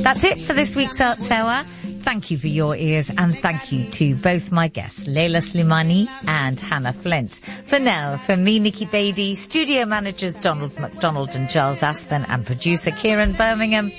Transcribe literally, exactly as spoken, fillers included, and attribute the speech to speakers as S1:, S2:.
S1: That's it for this week's Arts Hour. Thank you for your ears, and thank you to both my guests, Leila Slimani and Hannah Flint. For now, from me, Nikki Beattie, studio managers Donald McDonald and Giles Aspen, and producer Kieran Birmingham,